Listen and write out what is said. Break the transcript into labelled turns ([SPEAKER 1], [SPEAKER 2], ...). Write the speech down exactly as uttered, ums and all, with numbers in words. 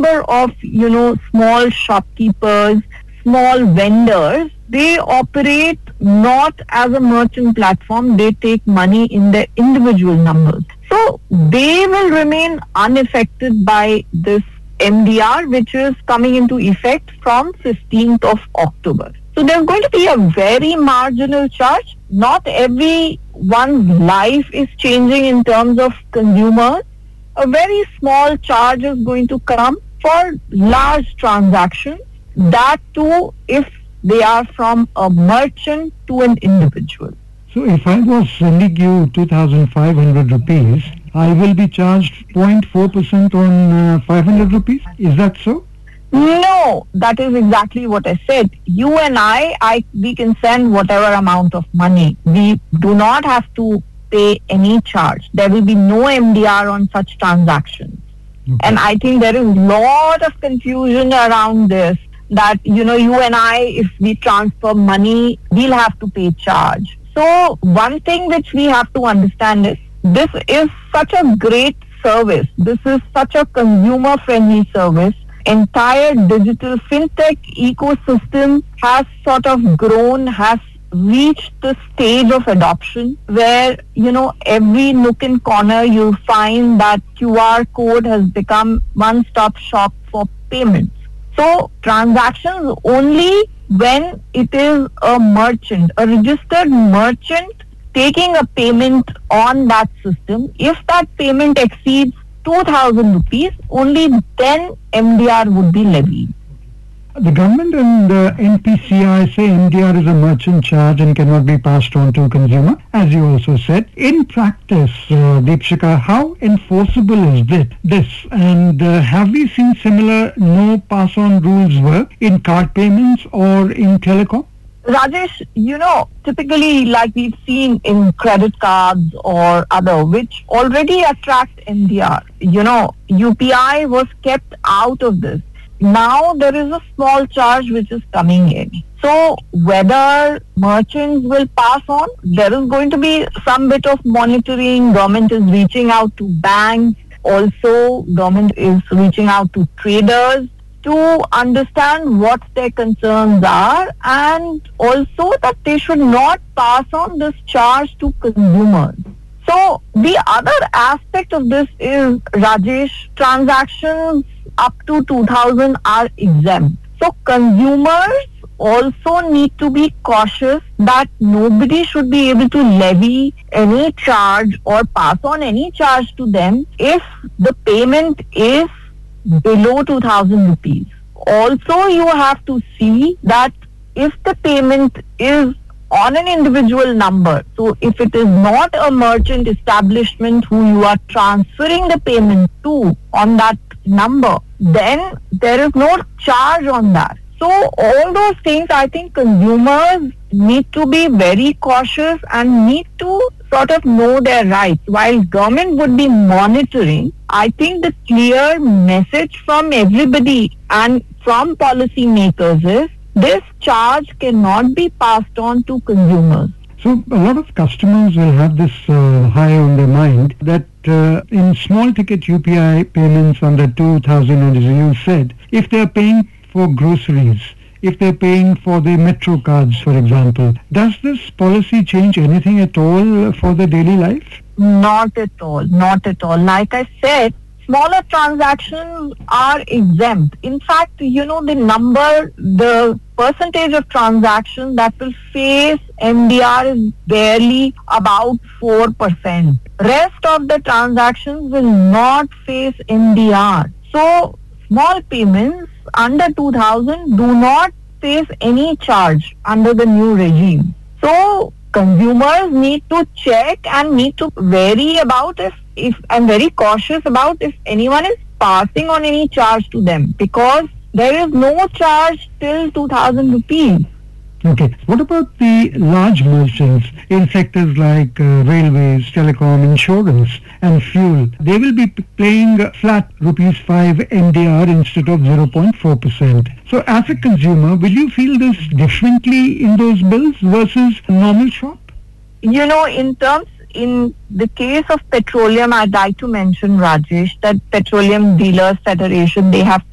[SPEAKER 1] number of, you know, small shopkeepers, small vendors, they operate not as a merchant platform. They take money in their individual numbers. So they will remain unaffected by this M D R, which is coming into effect from fifteenth of October. So there's going to be a very marginal charge. Not everyone's life is changing in terms of consumers. A very small charge is going to come for large transactions. That too, if they are from a merchant to an individual.
[SPEAKER 2] So if I was sending you two thousand five hundred rupees, I will be charged zero point four percent on uh, five hundred rupees. Is that so?
[SPEAKER 1] No, that is exactly what I said. You and I, I, we can send whatever amount of money. We do not have to pay any charge. There will be no M D R on such transactions. Okay. And I think there is a lot of confusion around this, that, you know, you and I, if we transfer money, we'll have to pay charge. So one thing which we have to understand is, this is such a great service. This is such a consumer-friendly service. Entire digital fintech ecosystem has sort of grown, has reached the stage of adoption where, you know, every nook and corner you'll find that Q R code has become one-stop shop for payments. So transactions only when it is a merchant, a registered merchant taking a payment on that system. If that payment exceeds two thousand rupees, only then M D R would be levied.
[SPEAKER 2] The government and uh, N P C I say M D R is a merchant charge and cannot be passed on to consumer, as you also said. In practice, uh, Deepshika, how enforceable is this? this? And uh, have we seen similar no pass-on rules work in card payments or in telecom?
[SPEAKER 1] Rajesh, you know, typically like we've seen in credit cards or other, which already attract M D R. You know, U P I was kept out of this. Now there is a small charge which is coming in. So whether merchants will pass on, there is going to be some bit of monitoring. Government is reaching out to banks. Also, government is reaching out to traders to understand what their concerns are, and also that they should not pass on this charge to consumers. So the other aspect of this is, Rajesh, transactions up to two thousand are exempt. So consumers also need to be cautious that nobody should be able to levy any charge or pass on any charge to them if the payment is below two thousand rupees. Also, you have to see that if the payment is on an individual number, so if it is not a merchant establishment who you are transferring the payment to on that number, then there is no charge on that. So all those things, I think consumers need to be very cautious and need to sort of know their rights. While government would be monitoring, I think the clear message from everybody and from policymakers is, this charge cannot be passed on to consumers.
[SPEAKER 2] So a lot of customers will have this uh, high on their mind that uh, in small ticket U P I payments under two thousand, as you said, if they are paying for groceries, if they're paying for the metro cards, for example, does this policy change anything at all for the daily life?
[SPEAKER 1] Not at all, not at all. Like I said, smaller transactions are exempt. In fact, you know, the number, the percentage of transactions that will face M D R is barely about four percent. Rest of the transactions will not face M D R. So, small payments under two thousand do not face any charge under the new regime. So, consumers need to check and need to vary about if, if I'm very cautious about if anyone is passing on any charge to them, because there is no charge till two thousand rupees.
[SPEAKER 2] Okay. What about the large merchants in sectors like uh, railways, telecom, insurance and fuel? They will be p- paying flat rupees five M D R instead of zero point four percent. So as a consumer, will you feel this differently in those bills versus a normal shop?
[SPEAKER 1] You know, in terms, in the case of petroleum, I'd like to mention, Rajesh, that Petroleum Dealers Federation, they have